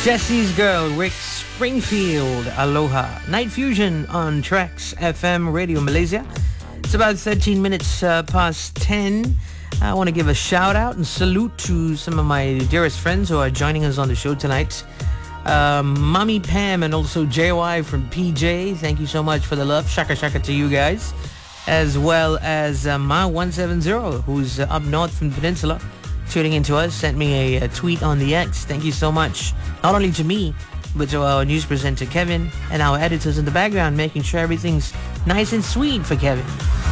Jesse's Girl, Rick Springfield, Aloha. Night Fusion on Trax FM Radio Malaysia. It's about 13 minutes past 10. I want to give a shout out and salute to some of my dearest friends who are joining us on the show tonight. Mommy Pam and also JY from PJ. Thank you so much for the love. Shaka shaka to you guys. As well as Ma170, who's up north from the peninsula, tuning into us, sent me a tweet on the X. Thank you so much. Not only to me, but to our news presenter Kevin and our editors in the background, making sure everything's nice and sweet for Kevin.